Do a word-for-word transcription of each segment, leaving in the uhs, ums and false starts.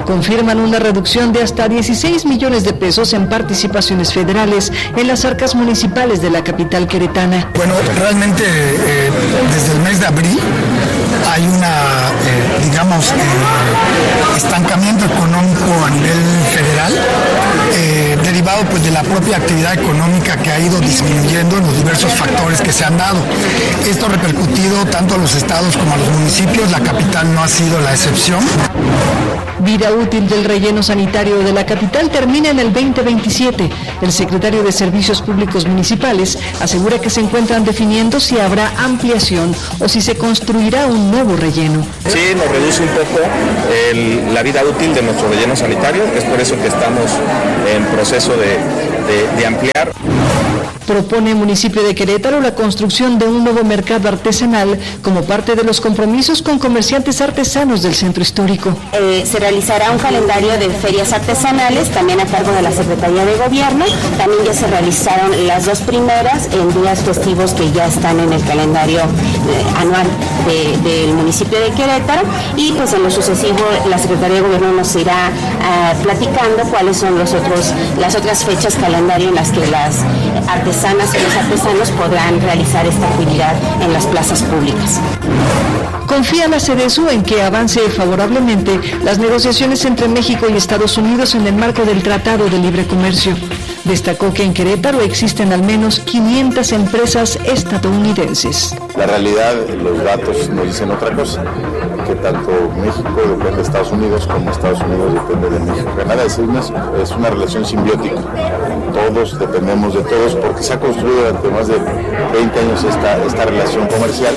confirman una reducción de hasta dieciséis millones de pesos en participaciones federales en las arcas municipales de la capital queretana. Bueno, realmente eh, desde el mes de abril hay una, eh, digamos, eh, estancamiento económico a nivel federal, eh, derivado pues de la propia actividad económica que ha ido disminuyendo en los diversos factores que se han dado. Esto ha repercutido tanto a los estados como a los municipios, la capital no ha sido la excepción. Vida útil del relleno sanitario de la capital termina en el veinte veintisiete. El secretario de Servicios Públicos Municipales asegura que se encuentran definiendo si habrá ampliación o si se construirá un nuevo relleno. Sí, nos reduce un poco el, la vida útil de nuestro relleno sanitario, es por eso que estamos en proceso de, de, de ampliar. Propone el municipio de Querétaro la construcción de un nuevo mercado artesanal como parte de los compromisos con comerciantes artesanos del centro histórico. Eh, se realizará un calendario de ferias artesanales, también a cargo de la Secretaría de Gobierno. También ya se realizaron las dos primeras en días festivos que ya están en el calendario eh, anual de, del municipio de Querétaro. Y pues en lo sucesivo la Secretaría de Gobierno nos irá uh, platicando cuáles son los otros, las otras fechas calendario en las que las artesanas y los artesanos podrán realizar esta actividad en las plazas públicas. Confía la Sedesu en que avance favorablemente las negociaciones entre México y Estados Unidos en el marco del Tratado de Libre Comercio. Destacó que en Querétaro existen al menos quinientas empresas estadounidenses. La realidad, los datos nos dicen otra cosa, que tanto México depende de Estados Unidos como Estados Unidos depende de México. Nada, es una, es una relación simbiótica. Todos dependemos de todos porque se ha construido durante más de veinte años esta, esta relación comercial.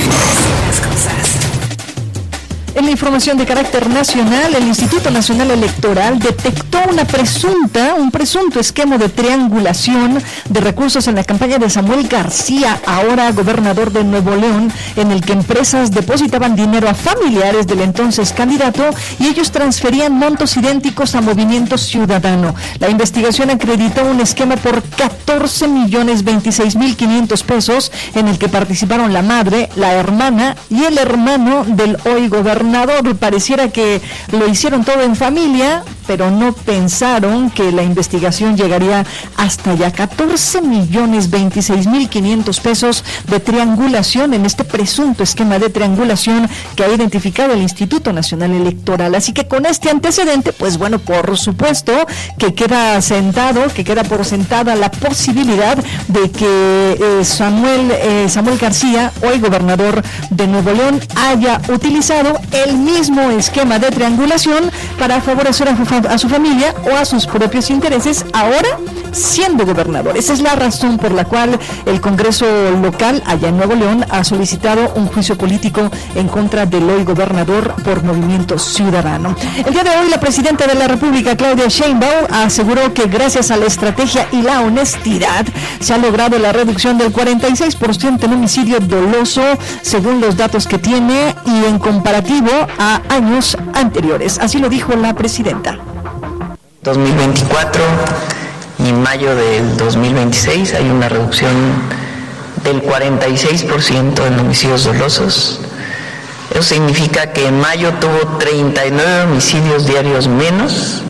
En la información de carácter nacional, el Instituto Nacional Electoral detectó una presunta, un presunto esquema de triangulación de recursos en la campaña de Samuel García, ahora gobernador de Nuevo León, en el que empresas depositaban dinero a familiares del entonces candidato y ellos transferían montos idénticos a Movimiento Ciudadano. La investigación acreditó un esquema por catorce millones veintiséis mil quinientos pesos en el que participaron la madre, la hermana y el hermano del hoy gobernador. Pareciera que lo hicieron todo en familia, pero no pensaron que la investigación llegaría hasta allá. catorce millones veintiséis mil quinientos pesos de triangulación en este presunto esquema de triangulación que ha identificado el Instituto Nacional Electoral. Así que con este antecedente, pues bueno, por supuesto que queda sentado, que queda por sentada la posibilidad de que eh, Samuel, eh, Samuel García, hoy gobernador de Nuevo León, haya utilizado el mismo esquema de triangulación para favorecer a su, a su familia o a sus propios intereses, ahora siendo gobernador. Esa es la razón por la cual el Congreso local allá en Nuevo León ha solicitado un juicio político en contra del hoy gobernador por Movimiento Ciudadano. El día de hoy la presidenta de la República, Claudia Sheinbaum, aseguró que gracias a la estrategia y la honestidad se ha logrado la reducción del cuarenta y seis por ciento en homicidio doloso, según los datos que tiene y en comparativo a años anteriores. Así lo dijo la presidenta. dos mil veinticuatro y mayo del dos mil veintiséis hay una reducción del cuarenta y seis por ciento en homicidios dolosos. Eso significa que en mayo tuvo treinta y nueve homicidios diarios menos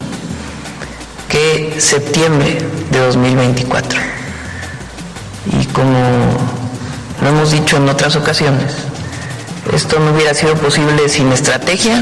que septiembre de dos mil veinticuatro. Y como lo hemos dicho en otras ocasiones, esto no hubiera sido posible sin estrategia,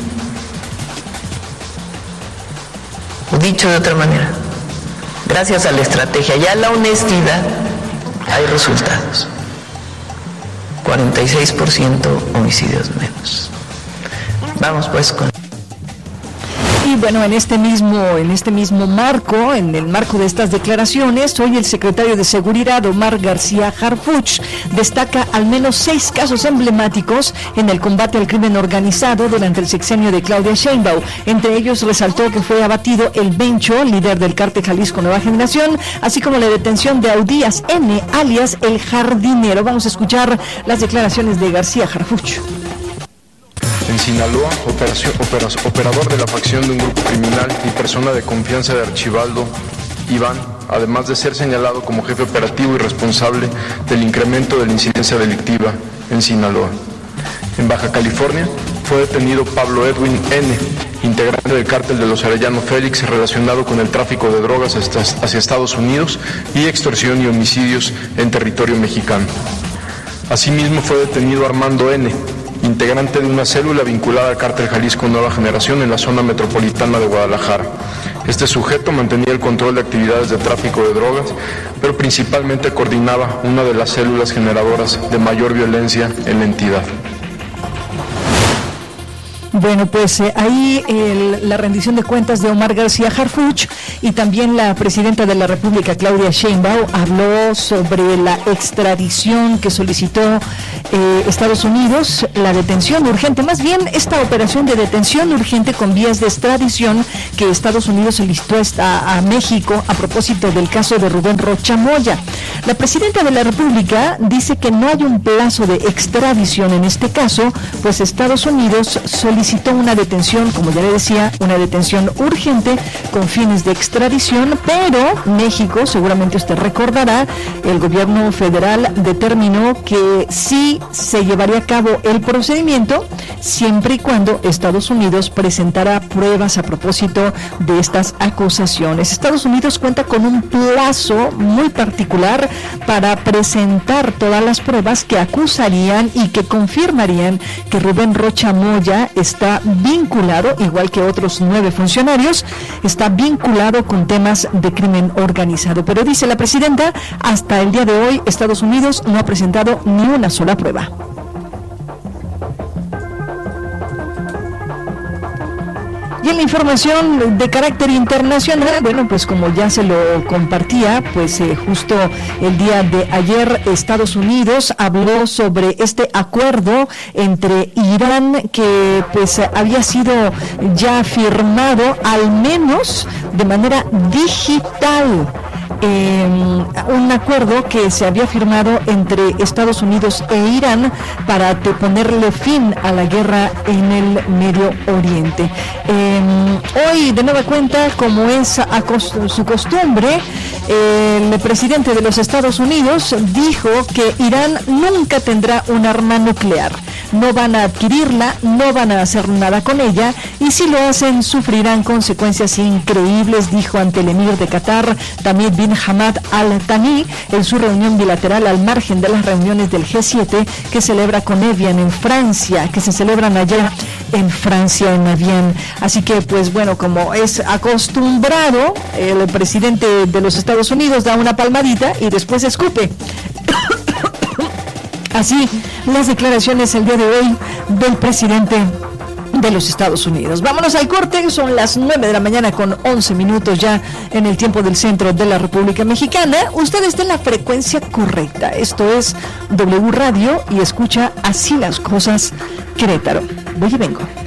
o dicho de otra manera, gracias a la estrategia y a la honestidad hay resultados. cuarenta y seis por ciento homicidios menos. Vamos pues con... Y bueno, en este mismo, en este mismo marco, en el marco de estas declaraciones, hoy el secretario de Seguridad, Omar García Harfuch, destaca al menos seis casos emblemáticos en el combate al crimen organizado durante el sexenio de Claudia Sheinbaum. Entre ellos resaltó que fue abatido el Bencho, líder del cártel Jalisco Nueva Generación, así como la detención de Audías N, alias El Jardinero. Vamos a escuchar las declaraciones de García Harfuch. En Sinaloa, operación, operas, operador de la facción de un grupo criminal y persona de confianza de Archibaldo, Iván, además de ser señalado como jefe operativo y responsable del incremento de la incidencia delictiva en Sinaloa. En Baja California, fue detenido Pablo Edwin N., integrante del cártel de los Arellano Félix, relacionado con el tráfico de drogas hacia Estados Unidos y extorsión y homicidios en territorio mexicano. Asimismo fue detenido Armando N., integrante de una célula vinculada al cártel Jalisco Nueva Generación en la zona metropolitana de Guadalajara. Este sujeto mantenía el control de actividades de tráfico de drogas, pero principalmente coordinaba una de las células generadoras de mayor violencia en la entidad. Bueno, pues eh, ahí el, la rendición de cuentas de Omar García Harfuch, y también la presidenta de la República, Claudia Sheinbaum, habló sobre la extradición que solicitó eh, Estados Unidos, la detención urgente, más bien esta operación de detención urgente con vías de extradición que Estados Unidos solicitó a, a México a propósito del caso de Rubén Rocha Moya. La presidenta de la República dice que no hay un plazo de extradición en este caso, pues Estados Unidos solicitó Solicitó una detención, como ya le decía, una detención urgente con fines de extradición, pero México, seguramente usted recordará, el gobierno federal determinó que sí se llevaría a cabo el procedimiento siempre y cuando Estados Unidos presentara pruebas a propósito de estas acusaciones. Estados Unidos cuenta con un plazo muy particular para presentar todas las pruebas que acusarían y que confirmarían que Rubén Rocha Moya es está vinculado, igual que otros nueve funcionarios, está vinculado con temas de crimen organizado. Pero dice la presidenta, hasta el día de hoy Estados Unidos no ha presentado ni una sola prueba. Y en la información de carácter internacional, bueno, pues como ya se lo compartía, pues eh, justo el día de ayer Estados Unidos habló sobre este acuerdo entre Irán que pues había sido ya firmado al menos de manera digital. Eh, un acuerdo que se había firmado entre Estados Unidos e Irán para te ponerle fin a la guerra en el Medio Oriente. Eh, hoy, de nueva cuenta, como es a cost- su costumbre, eh, el presidente de los Estados Unidos dijo que Irán nunca tendrá un arma nuclear. No van a adquirirla, no van a hacer nada con ella, y si lo hacen sufrirán consecuencias increíbles, dijo ante el emir de Qatar, Tamim bin Hamad Al Thani, en su reunión bilateral al margen de las reuniones del G siete que celebra con Evian en Francia, que se celebran allá en Francia, en Evian. Así que, pues bueno, como es acostumbrado, el presidente de los Estados Unidos da una palmadita y después escupe. Así, las declaraciones el día de hoy del presidente de los Estados Unidos. Vámonos al corte, son las nueve de la mañana con once minutos ya en el tiempo del centro de la República Mexicana. Usted está en la frecuencia correcta, esto es W Radio y escucha Así las Cosas Querétaro. Voy y vengo.